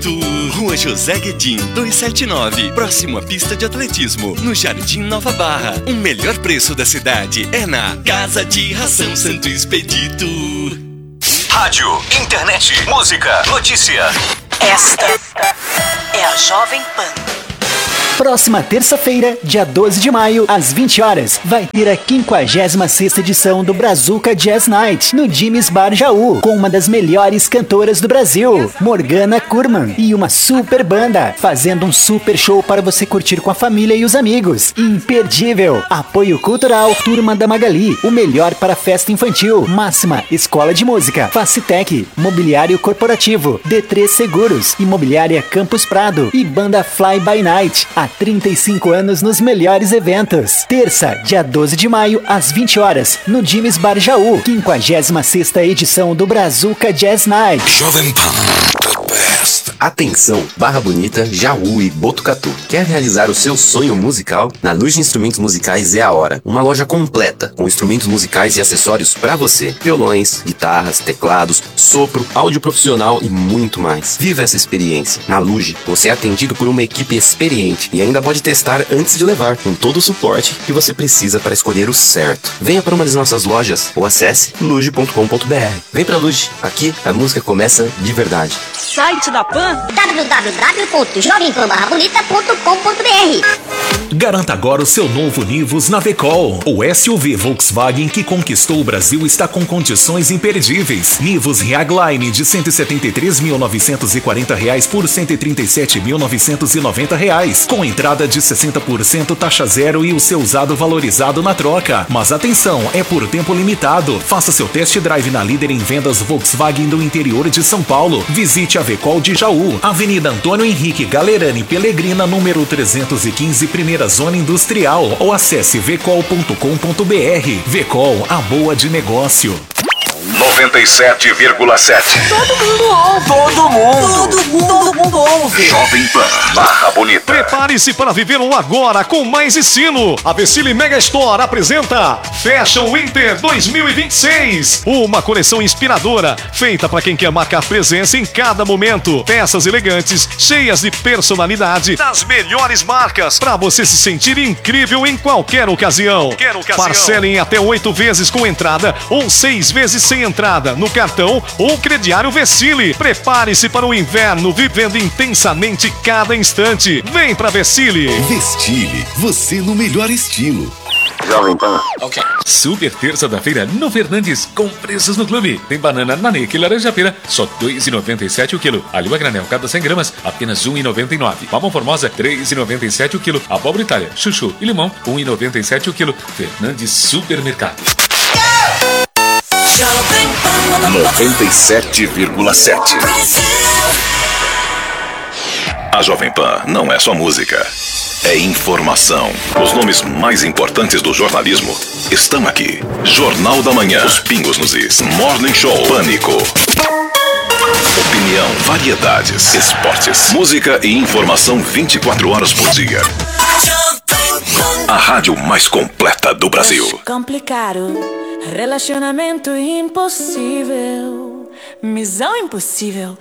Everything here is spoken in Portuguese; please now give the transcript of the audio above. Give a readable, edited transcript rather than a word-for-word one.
Expedito. Rua José Guedin, 279, próximo à pista de atletismo, no Jardim Nova Barra. O melhor preço da cidade é na Casa de Ração Santo Expedito. Rádio, internet, música, notícia. Esta é a Jovem Pan. Próxima terça-feira, dia 12 de maio, às 20 horas, vai ter a 56ª edição do Brazuca Jazz Night, no Jimmy's Bar Jaú, com uma das melhores cantoras do Brasil, Morgana Kurman, e uma super banda, fazendo um super show para você curtir com a família e os amigos. Imperdível! Apoio cultural, Turma da Magali, o melhor para festa infantil, Máxima, Escola de Música, Facitec, Mobiliário Corporativo, D3 Seguros, Imobiliária Campus Prado e Banda Fly by Night. Há 35 anos nos melhores eventos. Terça, dia 12 de maio, às 20 horas, no Jimmy's Bar Jaú, 56ª edição do Brazuca Jazz Night. Jovem Pan, the best. Atenção, Barra Bonita, Jaú e Botucatu. Quer realizar o seu sonho musical? Na Luz de Instrumentos Musicais é a hora. Uma loja completa, com instrumentos musicais e acessórios para você. Violões, guitarras, teclados, sopro, áudio profissional e muito mais. Viva essa experiência. Na Luz, você é atendido por uma equipe experiente e ainda pode testar antes de levar, com todo o suporte que você precisa para escolher o certo. Venha para uma das nossas lojas ou acesse luge.com.br. Vem pra Luge, aqui a música começa de verdade. Site da Pan www.jovempanbarrabonita.com.br. Garanta agora o seu novo Nivus na Vecol. O SUV Volkswagen que conquistou o Brasil está com condições imperdíveis. Nivus Reagline de R$ 173.940 por R$ 137.990, com entrada de 60% taxa zero e o seu usado valorizado na troca. Mas atenção, é por tempo limitado. Faça seu test drive na líder em vendas Volkswagen do interior de São Paulo. Visite a Vecol de Jaú, Avenida Antônio Henrique Galerani Pelegrina, número 315, primeira zona industrial, ou acesse vecol.com.br. Vecol, a boa de negócio. 97,7. Todo mundo ouve. Todo mundo. Todo mundo ouve. Jovem Pan, Barra Bonita. Prepare-se para viver um agora com mais estilo. A Vecile Mega Store apresenta Fashion Winter 2026. Uma coleção inspiradora, feita para quem quer marcar presença em cada momento. Peças elegantes, cheias de personalidade, das melhores marcas, para você se sentir incrível em qualquer ocasião. Parcele em até 8 vezes com entrada ou 6 vezes sem entrada no cartão ou crediário Vecile. Prepare-se para o inverno, vivendo intensamente cada instante. Vem pra Vecile. Vestile, você no melhor estilo. Jovem Pan. Ok. Super terça da feira no Fernandes, com preços no clube. Tem banana Naneca e laranja-pera, só R$ 2,97 o quilo. Alho a granel, cada 100 gramas, apenas R$ 1,99. Mamão Formosa, R$ 3,97 o quilo. Abóbora Itália, chuchu e limão, R$ 1,97 o quilo. Fernandes Supermercado. 97,7. A Jovem Pan não é só música, é informação. Os nomes mais importantes do jornalismo estão aqui. Jornal da Manhã, os pingos nos is, Morning Show, Pânico. Opinião, variedades, esportes, música e informação 24 horas por dia. A rádio mais completa do Brasil. Complicado, relacionamento impossível, missão impossível.